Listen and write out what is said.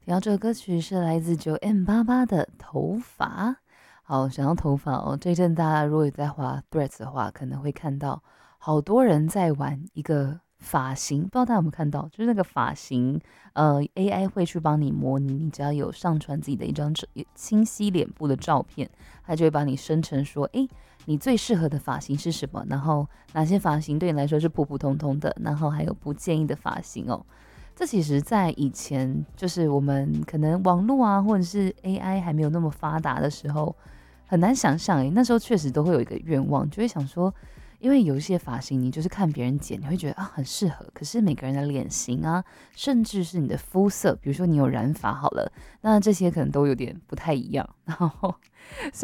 听到这个歌曲是来自9M88的头发。好，想要头发哦，这一阵大家如果有在滑 Threads 的话，可能会看到好多人在玩一个发型，不知道大家有没有看到？就是那个发型，AI 会去帮你模拟，你只要有上传自己的一张清晰脸部的照片，它就会帮你生成说，诶，你最适合的发型是什么？然后哪些发型对你来说是普普通通的？然后还有不建议的发型哦。这其实在以前，就是我们可能网络啊，或者是 AI 还没有那么发达的时候，很难想象诶。那时候确实都会有一个愿望，就会想说，因为有一些发型，你就是看别人剪，你会觉得啊很适合，可是每个人的脸型啊，甚至是你的肤色，比如说你有染发好了，那这些可能都有点不太一样，然后